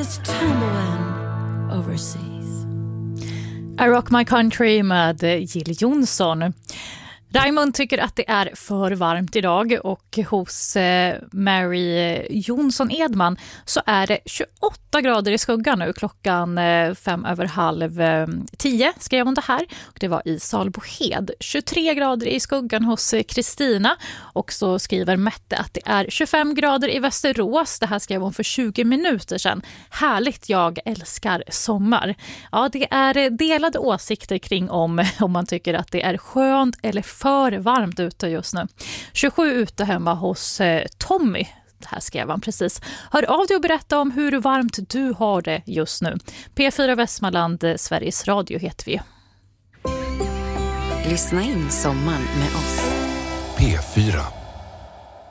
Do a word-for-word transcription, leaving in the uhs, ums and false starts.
it's tumbling overseas. I Rock My Country med Jill Johnson. Raymond tycker att det är för varmt idag och hos eh, Mary Jonsson Edman så är det tjugoåtta grader i skuggan nu klockan eh, fem över halv eh, tio skrev hon det här. Och det var i Salbohed. tjugotre grader i skuggan hos Kristina och så skriver Mette att det är tjugofem grader i Västerås. Det här skrev hon för tjugo minuter sedan. Härligt, jag älskar sommar. Ja, det är delade åsikter kring om, om man tycker att det är skönt eller för varmt ute just nu. tjugosju ute hemma hos eh, Tommy. Det här skrev han precis. Hör av dig och berätta om hur varmt du har det just nu. P fyra Västmanland, Sveriges Radio heter vi. Lyssna in sommaren med oss. P fyra.